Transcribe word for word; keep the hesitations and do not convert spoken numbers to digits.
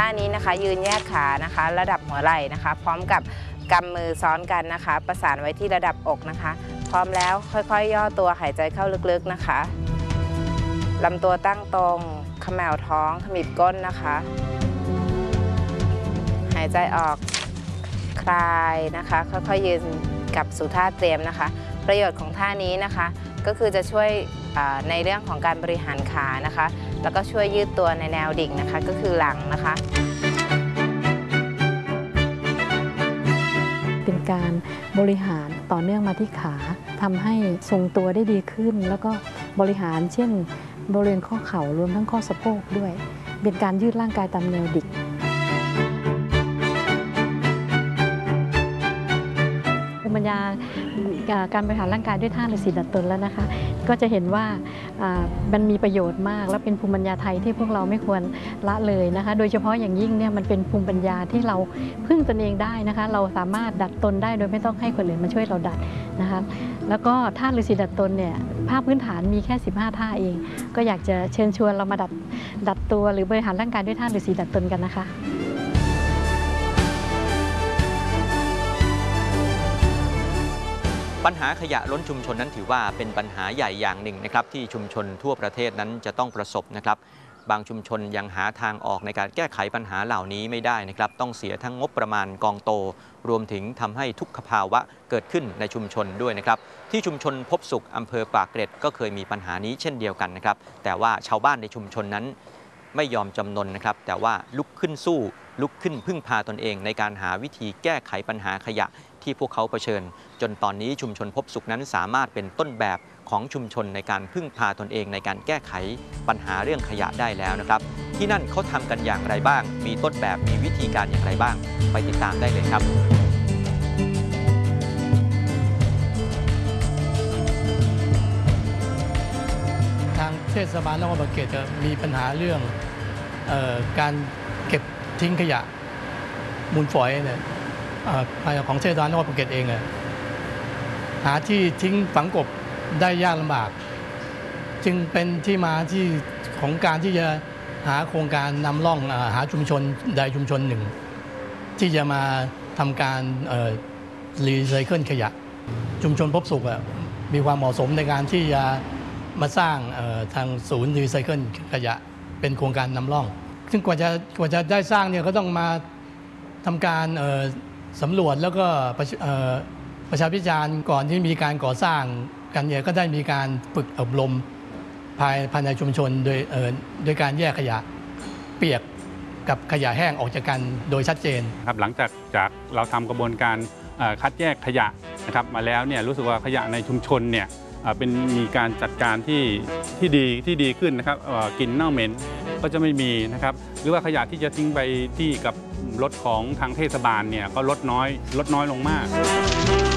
ท่านี้นะคะยืนแยกขานะคะระดับหัวไหล่นะคะพร้อมกับกำมือซ้อนกันนะคะประสานไว้ที่ระดับอกนะคะพร้อมแล้วค่อยๆย่อตัวหายใจเข้าลึกๆนะคะลำตัวตั้งตรงเขม่าท้องขมิบก้นนะคะหายใจออกคลายนะคะค่อยๆยืนกลับสู่ท่าเตรียมนะคะประโยชน์ของท่านี้นะคะก็คือจะช่วยในเรื่องของการบริหารขานะคะแล้วก็ช่วยยืดตัวในแนวดิ่งนะคะก็คือหลังนะคะเป็นการบริหารต่อเนื่องมาที่ขาทำให้ทรงตัวได้ดีขึ้นแล้วก็บริหารเช่นบริเวณข้อเข่ารวมทั้งข้อสะโพกด้วยเป็นการยืดร่างกายตามแนวดิ่งภูมิปัญญาการบริหารร่างกายด้วยท่าฤาษีดัดตนแล้วนะคะก็จะเห็นว่ามันมีประโยชน์มากและเป็นภูมิปัญญาไทยที่พวกเราไม่ควรละเลยนะคะโดยเฉพาะอย่างยิ่งเนี่ยมันเป็นภูมิปัญญาที่เราพึ่งตนเองได้นะคะเราสามารถดัดตนได้โดยไม่ต้องให้คนอื่นมาช่วยเราดัดนะคะแล้วก็ท่าฤาษีดัดตนเนี่ยภาพพื้นฐานมีแค่สิบห้าท่าเองก็อยากจะเชิญชวนเรามาดัดดัดตัวหรือบริหารร่างกายด้วยท่าฤาษีดัดตนกันนะคะปัญหาขยะล้นชุมชนนั้นถือว่าเป็นปัญหาใหญ่อย่างหนึ่งนะครับที่ชุมชนทั่วประเทศนั้นจะต้องประสบนะครับบางชุมชนยังหาทางออกในการแก้ไขปัญหาเหล่านี้ไม่ได้นะครับต้องเสียทั้งงบประมาณกองโตรวมถึงทำให้ทุกขภาวะเกิดขึ้นในชุมชนด้วยนะครับที่ชุมชนพบสุขอำเภอปากเกร็ดก็เคยมีปัญหานี้เช่นเดียวกันนะครับแต่ว่าชาวบ้านในชุมชนนั้นไม่ยอมจำนนนะครับแต่ว่าลุกขึ้นสู้ลุกขึ้นพึ่งพาตนเองในการหาวิธีแก้ไขปัญหาขยะที่พวกเขาเผชิญจนตอนนี้ชุมชนพบสุขนั้นสามารถเป็นต้นแบบของชุมชนในการพึ่งพาตนเองในการแก้ไขปัญหาเรื่องขยะได้แล้วนะครับที่นั่นเขาทำกันอย่างไรบ้างมีต้นแบบมีวิธีการอย่างไรบ้างไปติดตามได้เลยครับทางเทศบาลนครปากเกร็ดจะมีปัญหาเรื่องเอ่อการเก็บทิ้งขยะมูลฝอยเนี่ยของเทศบาลนครปากเกร็ดเองเนี่ยหาที่ทิ้งฝังกลบได้ยากลำบากจึงเป็นที่มาที่ของการที่จะหาโครงการนำร่องหาชุมชนใดชุมชนหนึ่งที่จะมาทำการรีไซเคิลขยะชุมชนพบสุขมีความเหมาะสมในการที่จะมาสร้างทางศูนย์รีไซเคิลขยะเป็นโครงการนำร่องซึ่งกว่าจะกว่าจะได้สร้างเนี่ยก็ต้องมาทำการสำรวจแล้วก็ประชาพิจารณ์ก่อนที่มีการก่อสร้างกันเนี่ยก็ได้มีการฝึกอบรมภายภายในชุมชนโดยโดยการแยกขยะเปียกกับขยะแห้งออกจากกันโดยชัดเจนครับหลังจากจากเราทำกระบวนการคัดแยกขยะนะครับมาแล้วเนี่ยรู้สึกว่าขยะในชุมชนเนี่ยเป็นมีการจัดการที่ที่ดีที่ดีขึ้นนะครับกลิ่นเน่าเหม็นก็จะไม่มีนะครับหรือว่าขยะที่จะทิ้งไปที่กับรถของทางเทศบาลเนี่ยก็ลดน้อยลดน้อยลงมาก